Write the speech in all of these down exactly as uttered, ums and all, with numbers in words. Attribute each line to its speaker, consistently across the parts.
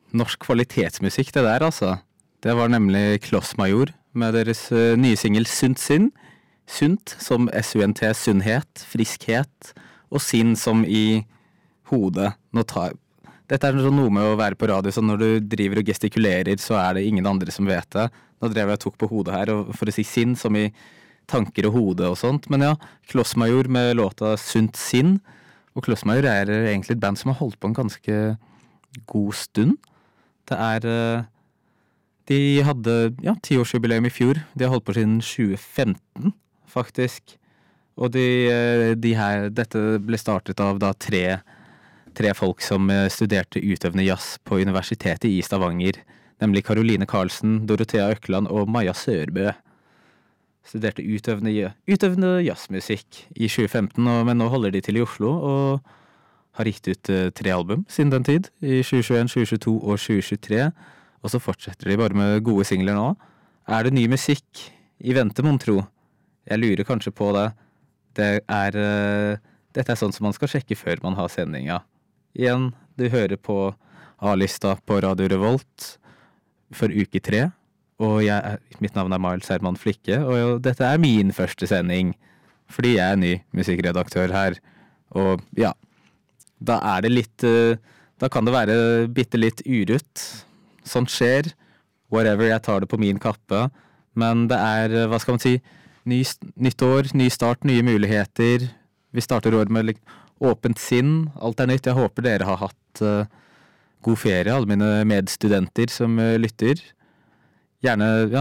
Speaker 1: norsk kvalitetsmusikk det der, altså. Det var nemlig Klossmajor med deres uh, nye single Sunt Sinn. Sunt som S-U-N-T, sunnhet, friskhet, og sinn som i hodet. Nå tar... Dette er sånn noe med å være på radio, så når du driver og gestikulerer, så er det ingen andre som vet det. Nå drev jeg og tok på hodet her, og for å si sinn som i tanker og hode og sånt. Men ja, Klossmajor med låta Sunt Sinn. Og Klossmajor er egentlig et band som har holdt på en ganske god stund. Det er... Uh, De hadde, ja, tiårsjubileum i fjor. De har holdt på siden tjue femten, faktisk. Og de, de her, dette ble startet av da tre, tre folk som studerte utøvende jazz på universitetet i Stavanger. Nemlig Caroline Karlsen, Dorothea Økland og Maja Sørbø. Studerte utøvende, utøvende jazzmusikk i tjue femten, og, men nå holder de til i Oslo, og har gitt ut uh, tre album siden den tid. I tjue tjueen, tjue tjueto og tjue tjuetre. Og så fortsetter de bare med gode singler nå. Er det ny musikk i vente, mon tro? Jeg lurer kanskje på det. Det er, uh, dette er sånn som man skal sjekke før man har sendinga. Igjen, du hører på A-lista på Radio Revolt for uke tre. Og jeg, mitt navn er Miles Herman Flikke, og dette er min første sending. Fordi jeg er ny musikkredaktør her. Og ja, da er det litt... Uh, da kan det være bitte litt urutt. Sånt skjer, whatever, jeg tar det på min kappe, men det er, hva skal man si, ny, nytt år, ny start, nye muligheter, vi starter år med like, åpent sinn, alt er nytt, jeg håper dere har hatt uh, god ferie, alle mine medstudenter som uh, lytter, gjerne, ja,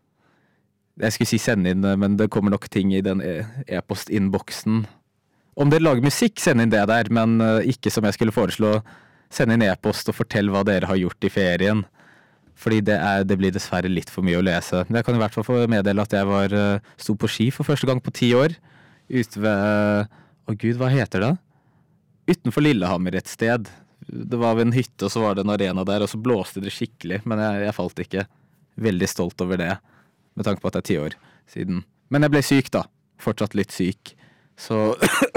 Speaker 1: jeg skulle si send inn, men det kommer nok ting i den e-post-innboksen, om dere lager musikk, send inn det der, men uh, ikke som jeg skulle foreslå, send inn e-post og fortell hva dere har gjort i ferien. Fordi det, er, det blir dessverre litt for mye å lese. Men jeg kan i hvert fall få meddele at jeg var, sto på ski for første gang på ti år. Ute ved... Å gud, hva heter det? Utenfor Lillehammer et sted. Det var ved en hytte, og så var det en arena der, og så blåste det skikkelig. Men jeg, jeg falt ikke. Veldig stolt over det. Med tanke på at det er ti år siden. Men jeg ble syk da. Fortsatt litt syk. Så...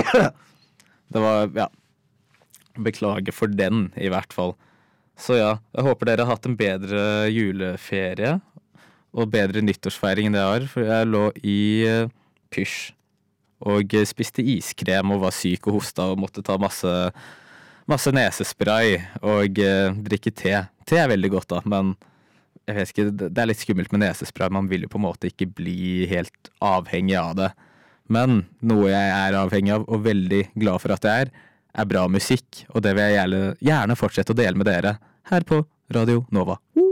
Speaker 1: det var... ja. Beklager for den, i hvert fall. Så ja, jeg håper dere har hatt en bedre juleferie og bedre nyttårsfeiring enn det jeg har, for jeg lå i uh, pysj og spiste iskrem og var syk og hosta og måtte ta masse, masse nesespray og uh, drikke te. Te er veldig godt da, men jeg vet ikke, det er litt skummelt med nesespray. Man vil jo på en måte ikke bli helt avhengig av det. Men noe jeg er avhengig av og veldig glad for at det er, er bra musikk, og det vil jeg gjerne, gjerne fortsette å dele med dere her på Radio Nova.